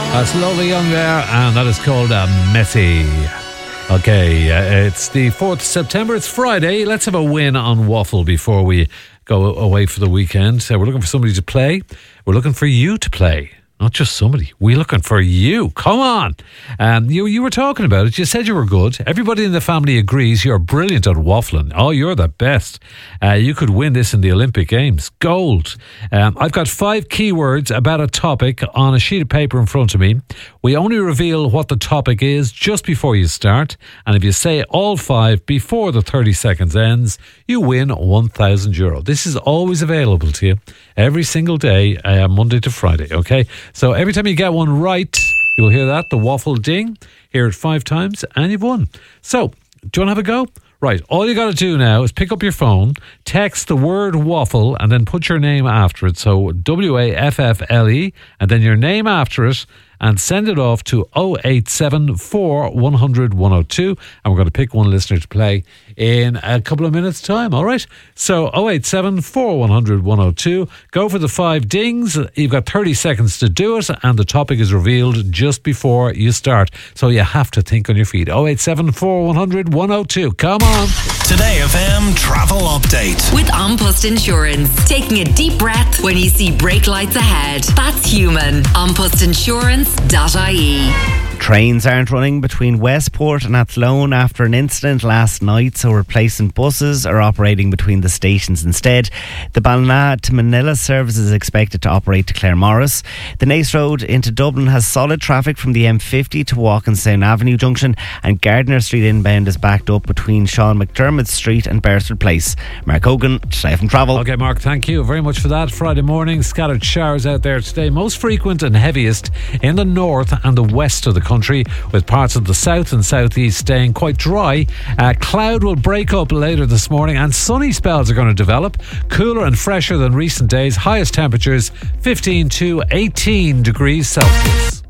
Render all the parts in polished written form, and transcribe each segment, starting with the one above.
That's Lola Young there, and that is called Messy. Okay, it's the 4th of September. It's Friday. Let's have a win on Waffle before we go away for the weekend. We're looking for somebody to play. We're looking for you to play. Not just somebody. We're looking for you. Come on. You were talking about it. You said you were good. Everybody in the family agrees you're brilliant at waffling. Oh, you're the best. You could win this in the Olympic Games. Gold. I've got 5 keywords about a topic on a sheet of paper in front of me. We only reveal what the topic is just before you start. And if you say all 5 before the 30 seconds ends, you win €1,000. This is always available to you every single day, Monday to Friday, okay? So every time you get one right, you will hear that, the waffle ding. Hear it 5 times and you've won. So, do you want to have a go? Right, all you got to do now is pick up your phone, text the word waffle and then put your name after it. So WAFFLE and then your name after it and send it off to 0874 100 102 and we're going to pick one listener to play in a couple of minutes time. All right, so 0874 100 102. Go for the 5 dings. You've got 30 seconds to do it and the topic is revealed just before you start, so you have to think on your feet. 0874 100 102. Come on. Today FM travel update with An Post Insurance. Taking a deep breath when you see brake lights ahead. That's human. AnPostInsurance.ie. Trains aren't running between Westport and Athlone after an incident last night, so replacement buses are operating between the stations instead. The Ballina to Manila service is expected to operate to Claremorris. The Naas Road into Dublin has solid traffic from the M50 to Walkinstown Avenue Junction, and Gardiner Street inbound is backed up between Sean McDermott Street and Beresford Place. Mark Hogan, Today FM Travel. Okay, Mark, thank you very much for that. Friday morning, scattered showers out there today, most frequent and heaviest in the north and the west of the country, with parts of the south and southeast staying quite dry. Cloud will break up later this morning and sunny spells are going to develop, cooler and fresher than recent days. Highest temperatures 15 to 18 degrees Celsius.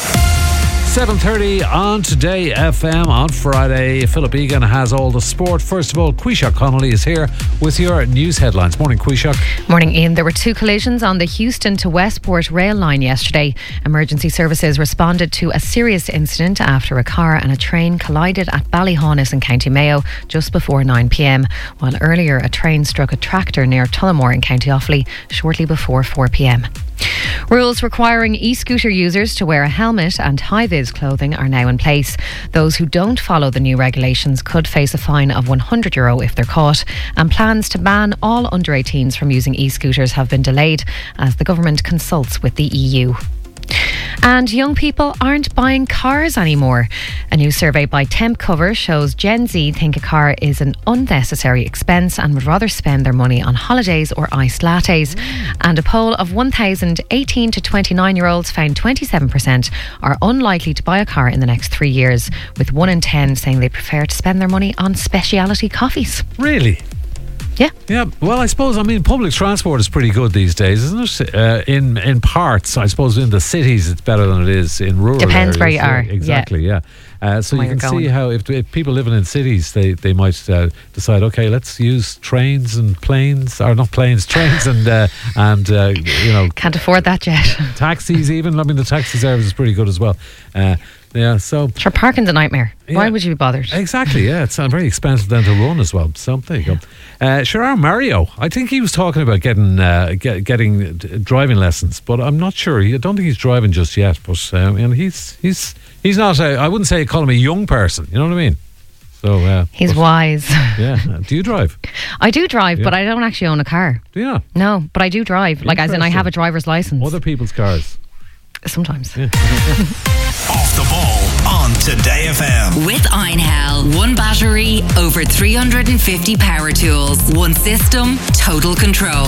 7:30 on Today FM on Friday. Philip Egan has all the sport. First of all, Quishak Connolly is here with your news headlines. Morning, Quishak. Morning, Ian. There were 2 collisions on the Houston to Westport rail line yesterday. Emergency services responded to a serious incident after a car and a train collided at Ballyhaunis in County Mayo just before 9 p.m, while earlier a train struck a tractor near Tullamore in County Offaly shortly before 4 p.m. Rules requiring e-scooter users to wear a helmet and high-vis clothing are now in place. Those who don't follow the new regulations could face a fine of €100 if they're caught, and plans to ban all under-18s from using e-scooters have been delayed as the government consults with the EU. And young people aren't buying cars anymore. A new survey by Temp Cover shows Gen Z think a car is an unnecessary expense and would rather spend their money on holidays or iced lattes. And a poll of 1,000 18 to 29-year-olds found 27% are unlikely to buy a car in the next 3 years, with 1 in 10 saying they prefer to spend their money on speciality coffees. Really? Yeah. Well, I suppose, public transport is pretty good these days, isn't it? In parts, I suppose in the cities it's better than it is in rural Depends areas. where you are. Exactly, yeah. So where you can you're see how if people living in cities, they might decide, okay, let's use trains and planes, or not planes, trains and can't afford that yet. Taxis even. The taxi service is pretty good as well. Yeah, so sure, parking's a nightmare. Yeah. Why would you be bothered? Exactly, yeah. It's very expensive then to run as well. So there you go. Our Mario, I think he was talking about getting driving lessons, but I'm not sure. I don't think he's driving just yet. But he's not. I wouldn't say call him a young person. You know what I mean? So he's wise. Yeah. Do you drive? I do drive, but I don't actually own a car. Do you? No, but I do drive. Like, as in, I have a driver's license. Other people's cars. Sometimes. Yeah. Off the ball on Today FM. With Einhell. 1 battery, over 350 power tools. 1 system, total control.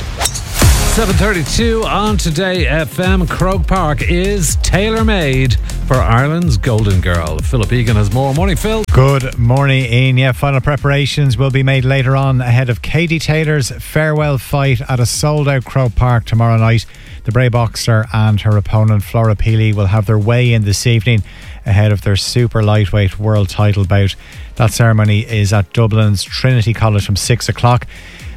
7:32 on Today FM. Croke Park is tailor-made for Ireland's Golden Girl. Philip Egan has more. Morning, Phil. Good morning, Ian. Yeah, final preparations will be made later on ahead of Katie Taylor's farewell fight at a sold-out Croke Park tomorrow night. The Bray boxer and her opponent Flora Peely will have their weigh-in this evening ahead of their super lightweight world title bout. That ceremony is at Dublin's Trinity College from 6 o'clock.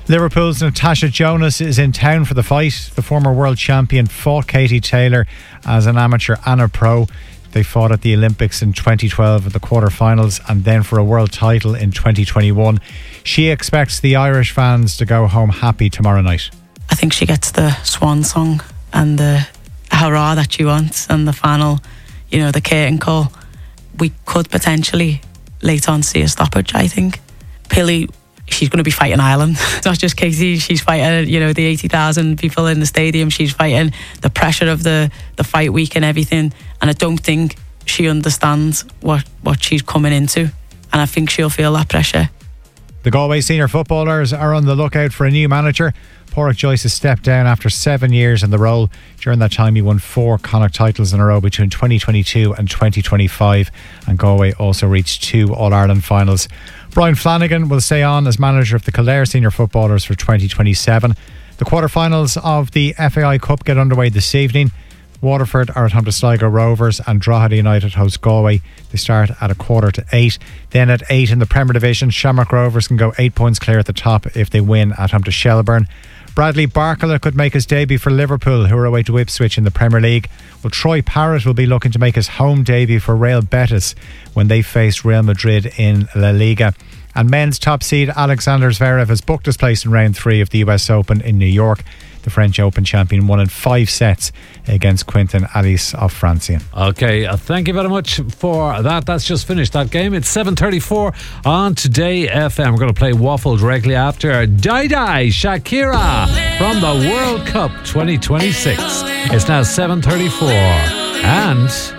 Liverpool's Natasha Jonas is in town for the fight. The former world champion fought Katie Taylor as an amateur and a pro. They fought at the Olympics in 2012 at the quarterfinals and then for a world title in 2021. She expects the Irish fans to go home happy tomorrow night. I think she gets the swan song and the hurrah that she wants, and the final, the curtain call. We could potentially later on see a stoppage, I think. Pili, she's going to be fighting Ireland. It's not just Katie, she's fighting, the 80,000 people in the stadium. She's fighting the pressure of the fight week and everything. And I don't think she understands what she's coming into. And I think she'll feel that pressure. The Galway senior footballers are on the lookout for a new manager. Pádraig Joyce has stepped down after 7 years in the role. During that time, he won 4 Connacht titles in a row between 2022 and 2025. And Galway also reached 2 All-Ireland finals. Brian Flanagan will stay on as manager of the Kildare senior footballers for 2027. The quarterfinals of the FAI Cup get underway this evening. Waterford are at home to Sligo Rovers and Drogheda United host Galway. They start at 7:45. Then at 8 in the Premier Division, Shamrock Rovers can go 8 points clear at the top if they win at home to Shelbourne. Bradley Barkala could make his debut for Liverpool, who are away to Ipswich in the Premier League. Well, Troy Parrott will be looking to make his home debut for Real Betis when they face Real Madrid in La Liga. And men's top seed Alexander Zverev has booked his place in round 3 of the US Open in New York. The French Open champion won in 5 sets against Quentin Alice of Francian. Okay, thank you very much for that. That's just finished that game. It's 7:34 on Today FM. We're going to play Waffle directly after Dai Dai Shakira from the World Cup 2026. It's now 7:34 and